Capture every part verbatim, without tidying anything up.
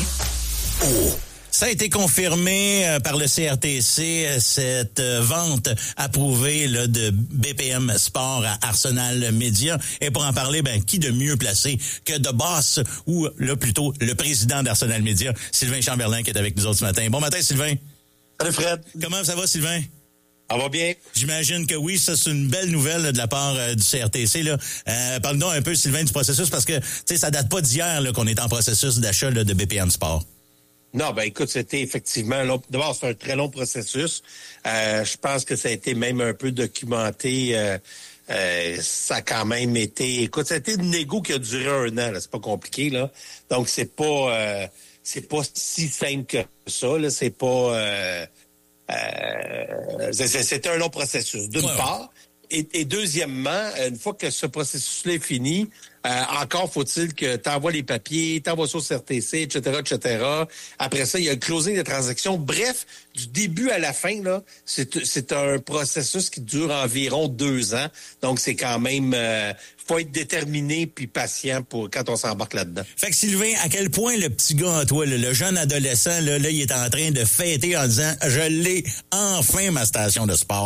Oh! Ça a été confirmé euh, par le C R T C, euh, cette euh, vente approuvée là, de B P M Sport à Arsenal Media. Et pour en parler, ben qui de mieux placé que The Boss ou là plutôt le président d'Arsenal Media, Sylvain Chamberlain, qui est avec nous autres ce matin. Bon matin, Sylvain. Salut Fred. Comment ça va, Sylvain? Ça va bien. J'imagine que oui, ça c'est une belle nouvelle là, de la part euh, du C R T C. Là. Euh, Parle-nous un peu, Sylvain, du processus, parce que ça date pas d'hier là, qu'on est en processus d'achat là, de B P M Sport. Non, ben écoute, c'était effectivement long. D'abord, c'est un très long processus. Euh, je pense que ça a été même un peu documenté. Euh, euh, ça a quand même été. Écoute, ça a été une négo qui a duré un an. Là. C'est pas compliqué, là. Donc, c'est pas euh, c'est pas si simple que ça. Là. C'est pas. Euh, euh, c'est, c'était un long processus, d'une ouais. part. Et, et deuxièmement, une fois que ce processus-là est fini, euh, encore faut-il que tu envoies les papiers, tu envoies ça au C R T C, et cetera, et cetera. Après ça, il y a le closing des transactions. Bref, du début à la fin, là, c'est, c'est un processus qui dure environ deux ans. Donc, c'est quand même... Euh, faut être déterminé puis patient pour quand on s'embarque là-dedans. Fait que Sylvain, à quel point le petit gars en toi, là, le jeune adolescent, là, là, il est en train de fêter en disant « Je l'ai enfin, ma station de sport ».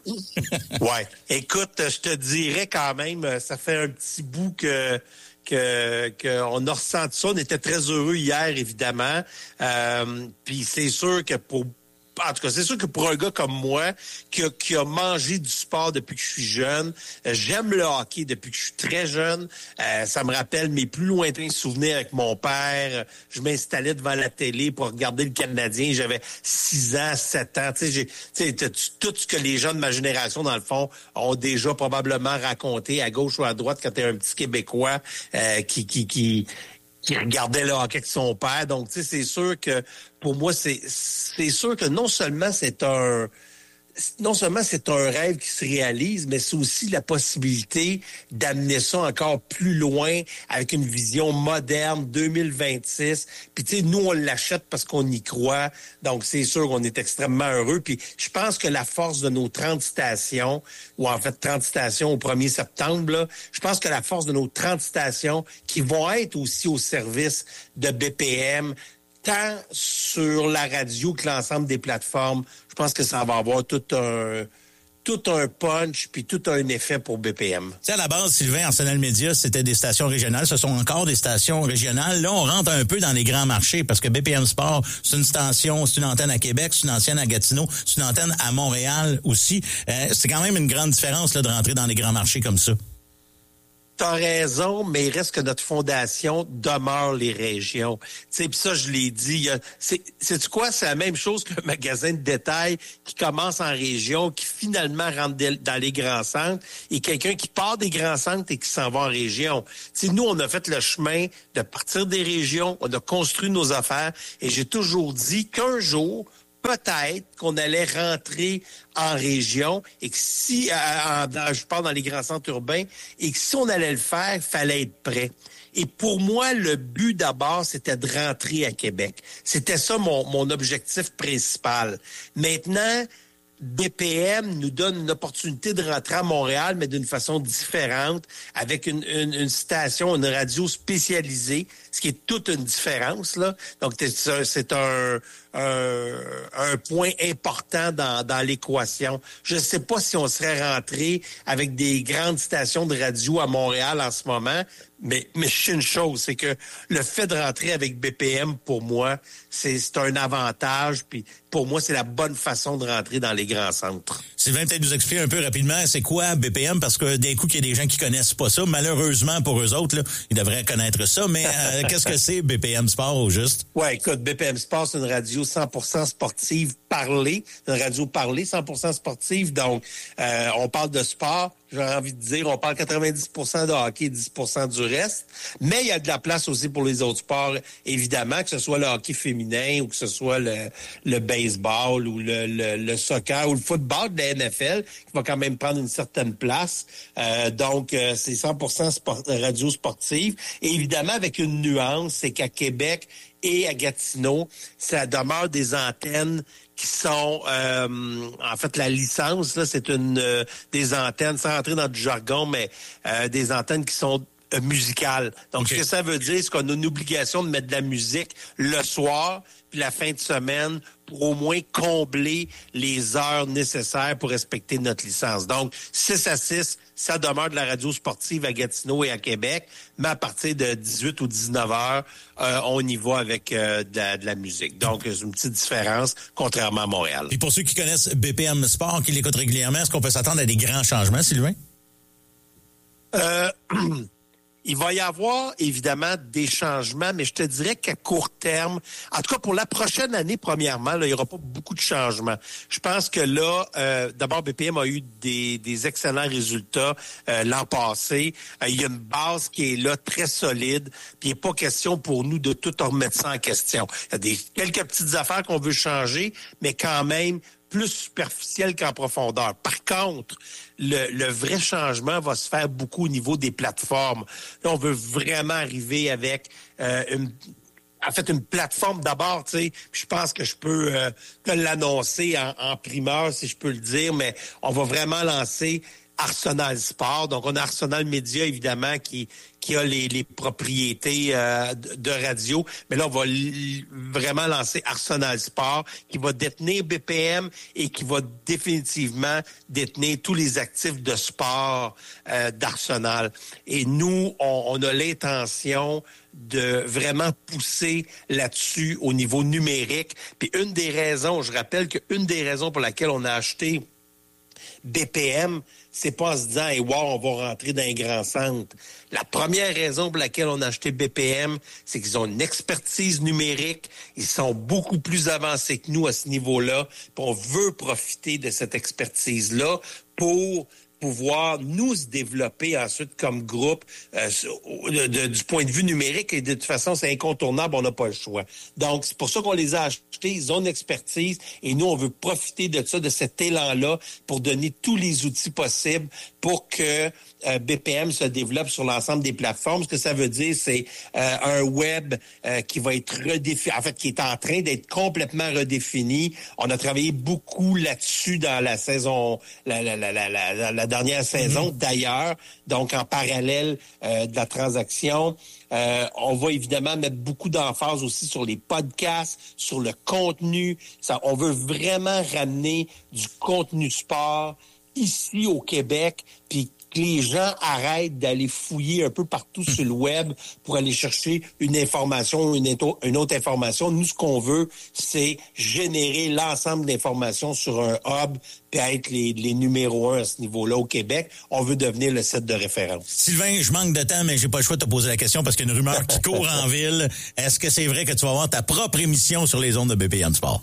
Ouais. Écoute, je te dirais quand même, ça fait un petit bout que que qu'on a ressenti ça. On était très heureux hier, évidemment. Euh, puis c'est sûr que pour En tout cas, c'est sûr que pour un gars comme moi, qui a, qui a mangé du sport depuis que je suis jeune, euh, j'aime le hockey depuis que je suis très jeune. Euh, ça me rappelle mes plus lointains souvenirs avec mon père. Je m'installais devant la télé pour regarder le Canadien. J'avais six ans, sept ans. Tu sais, j'ai, tu sais, tout ce que les gens de ma génération, dans le fond, ont déjà probablement raconté à gauche ou à droite quand t'es un petit Québécois euh, qui... qui, qui qui regardait le hockey avec son père. Donc, tu sais, c'est sûr que, pour moi, c'est c'est sûr que non seulement c'est un... Non seulement c'est un rêve qui se réalise, mais c'est aussi la possibilité d'amener ça encore plus loin avec une vision moderne, deux mille vingt-six. Puis tu sais, nous, on l'achète parce qu'on y croit. Donc, c'est sûr qu'on est extrêmement heureux. Puis je pense que la force de nos trente stations, ou en fait trente stations au premier septembre, là, je pense que la force de nos trente stations qui vont être aussi au service de B P M, tant sur la radio que l'ensemble des plateformes, je pense que ça va avoir tout un tout un punch puis tout un effet pour B P M. Tu sais, à la base, Sylvain, Arsenal Media, c'était des stations régionales. Ce sont encore des stations régionales. Là, on rentre un peu dans les grands marchés parce que B P M Sport, c'est une station, c'est une antenne à Québec, c'est une ancienne à Gatineau, c'est une antenne à Montréal aussi. Euh, c'est quand même une grande différence là, de rentrer dans les grands marchés comme ça. T'as raison, mais il reste que notre fondation demeure les régions. Tu sais, puis ça, je l'ai dit. Y a, c'est, c'est-tu quoi? C'est la même chose qu'un magasin de détail qui commence en région, qui finalement rentre de, dans les grands centres, et quelqu'un qui part des grands centres et qui s'en va en région. Tu sais, nous, on a fait le chemin de partir des régions, on a construit nos affaires, et j'ai toujours dit qu'un jour, peut-être qu'on allait rentrer en région et que si, euh, en, je parle dans les grands centres urbains, et que si on allait le faire, il fallait être prêt. Et pour moi, le but d'abord, c'était de rentrer à Québec. C'était ça mon, mon objectif principal. Maintenant, B P M nous donne une opportunité de rentrer à Montréal, mais d'une façon différente, avec une, une, une station, une radio spécialisée, ce qui est toute une différence, là. Donc, c'est un, un, un point important dans, dans l'équation. Je ne sais pas si on serait rentré avec des grandes stations de radio à Montréal en ce moment, mais, mais je sais une chose, c'est que le fait de rentrer avec B P M, pour moi, c'est, c'est un avantage, puis pour moi, c'est la bonne façon de rentrer dans les grands centres. Sylvain, peut-être nous expliquer un peu rapidement, c'est quoi B P M, parce que d'un coup, il y a des gens qui connaissent pas ça. Malheureusement, pour eux autres, là, ils devraient connaître ça, mais euh, qu'est-ce que c'est B P M Sport, au juste? Ouais, écoute, B P M Sport, c'est une radio cent pour cent sportive parlée, une radio parlée cent pour cent sportive, donc euh, on parle de sport, j'ai envie de dire, on parle quatre-vingt-dix pour cent de hockey, dix pour cent du reste, mais il y a de la place aussi pour les autres sports, évidemment, que ce soit le hockey féminin ou que ce soit le, le baseball ou le, le, le soccer ou le football de la N F L, qui va quand même prendre une certaine place. Euh, donc, euh, c'est cent pour cent sport, radio sportive. Et évidemment, avec une nuance, c'est qu'à Québec et à Gatineau, ça demeure des antennes qui sont, euh, en fait, la licence, là, c'est une euh, des antennes, sans rentrer dans du jargon, mais euh, des antennes qui sont euh, musicale. Donc, okay. Ce que ça veut dire, c'est qu'on a une obligation de mettre de la musique le soir, puis la fin de semaine, pour au moins combler les heures nécessaires pour respecter notre licence. Donc, six à six, ça demeure de la radio sportive à Gatineau et à Québec, mais à partir de dix-huit ou dix-neuf heures, euh, on y va avec euh, de, la, de la musique. Donc, c'est une petite différence, contrairement à Montréal. Et pour ceux qui connaissent B P M Sport, qui l'écoutent régulièrement, est-ce qu'on peut s'attendre à des grands changements, Sylvain? Euh... Il va y avoir, évidemment, des changements, mais je te dirais qu'à court terme, en tout cas pour la prochaine année, premièrement, là, il n'y aura pas beaucoup de changements. Je pense que là, euh, d'abord, B P M a eu des, des excellents résultats euh, l'an passé. Euh, il y a une base qui est là, très solide, puis il n'est pas question pour nous de tout remettre ça en question. Il y a des quelques petites affaires qu'on veut changer, mais quand même plus superficielle qu'en profondeur. Par contre, le, le vrai changement va se faire beaucoup au niveau des plateformes. Là, on veut vraiment arriver avec euh, une... En fait, une plateforme d'abord, tu sais, je pense que je peux euh, te l'annoncer en, en primeur, si je peux le dire, mais on va vraiment lancer Arsenal Sport. Donc, on a Arsenal Média, évidemment, qui qui a les, les propriétés euh, de radio. Mais là, on va l- vraiment lancer Arsenal Sport, qui va détenir B P M et qui va définitivement détenir tous les actifs de sport euh, d'Arsenal. Et nous, on, on a l'intention de vraiment pousser là-dessus au niveau numérique. Puis une des raisons, je rappelle qu'une des raisons pour laquelle on a acheté B P M, c'est pas en se disant hey, « wow, on va rentrer dans un grand centre ». La première raison pour laquelle on a acheté B P M, c'est qu'ils ont une expertise numérique. Ils sont beaucoup plus avancés que nous à ce niveau-là. Puis on veut profiter de cette expertise-là pour pouvoir nous se développer ensuite comme groupe euh, de, de, du point de vue numérique. Et de toute façon, c'est incontournable, on n'a pas le choix. Donc, c'est pour ça qu'on les a achetés. Ils ont une expertise et nous, on veut profiter de ça, de cet élan-là pour donner tous les outils possibles pour que euh, B P M se développe sur l'ensemble des plateformes. Ce que ça veut dire, c'est euh, un web euh, qui va être redéfini, en fait, qui est en train d'être complètement redéfini. On a travaillé beaucoup là-dessus dans la saison, la, la, la, la, la, la dernière saison, mm-hmm. d'ailleurs. Donc, en parallèle euh, de la transaction, euh, on va évidemment mettre beaucoup d'emphase aussi sur les podcasts, sur le contenu. Ça, on veut vraiment ramener du contenu sport ici au Québec, puis que les gens arrêtent d'aller fouiller un peu partout sur le web pour aller chercher une information, une, une autre information. Nous, ce qu'on veut, c'est générer l'ensemble d'informations sur un hub puis être les, les numéros un à ce niveau-là au Québec. On veut devenir le site de référence. Sylvain, je manque de temps, mais j'ai pas le choix de te poser la question parce qu'il y a une rumeur qui court en ville. Est-ce que c'est vrai que tu vas avoir ta propre émission sur les ondes de B P M Sport?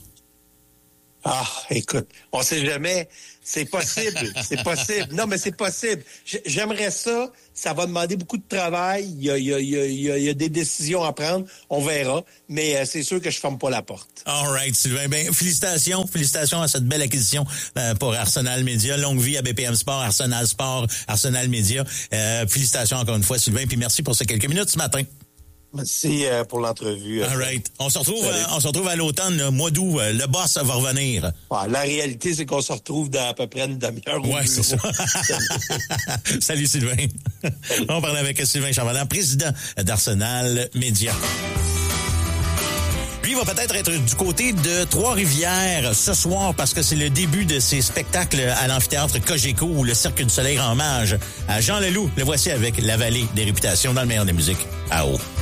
Ah, écoute, on sait jamais. C'est possible, c'est possible. Non, mais c'est possible. J'aimerais ça. Ça va demander beaucoup de travail. Il y a, il y a, il y a, il y a des décisions à prendre. On verra. Mais euh, c'est sûr que je ferme pas la porte. All right, Sylvain. Ben, félicitations. Félicitations à cette belle acquisition euh, pour Arsenal Média. Longue vie à B P M Sport, Arsenal Sport, Arsenal Média. Euh, félicitations encore une fois, Sylvain. Puis merci pour ces quelques minutes ce matin. Merci euh, pour l'entrevue. All right. On se retrouve, euh, on se retrouve à l'automne, le mois d'août. Euh, le boss va revenir. Ouais, la réalité, c'est qu'on se retrouve dans à peu près une demi-heure. Ouais, c'est ça. Salut, Sylvain. Salut. On parlait avec Sylvain Chavalant, président d'Arsenal Média. Lui va peut-être être du côté de Trois-Rivières ce soir parce que c'est le début de ses spectacles à l'amphithéâtre Cogeco où le Cirque du Soleil rend hommage à Jean Leloup. Le voici avec La Vallée des Réputations dans le meilleur de la musique. À haut.